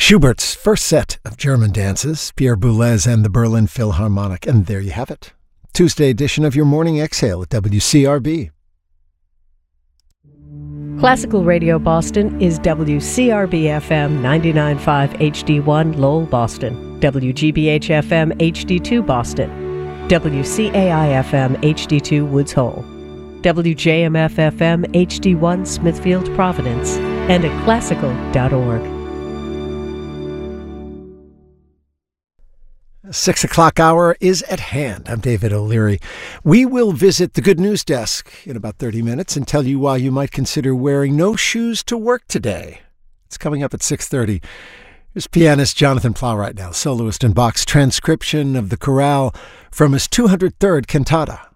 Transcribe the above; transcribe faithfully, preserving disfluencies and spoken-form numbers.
Schubert's first set of German dances, Pierre Boulez and the Berlin Philharmonic. And there you have it. Tuesday edition of your Morning Exhale at W C R B. Classical Radio Boston is W C R B F M ninety-nine point five H D one Lowell, Boston, W G B H F M H D two Boston, W C A I F M H D two Woods Hole, W J M F F M H D one Smithfield, Providence, and at classical dot org. Six o'clock hour is at hand. I'm David O'Leary. We will visit the Good News Desk in about thirty minutes and tell you why you might consider wearing no shoes to work today. It's coming up at six thirty. Here's pianist Jonathan Plow right now, soloist in Bach's transcription of the chorale from his two hundred third cantata.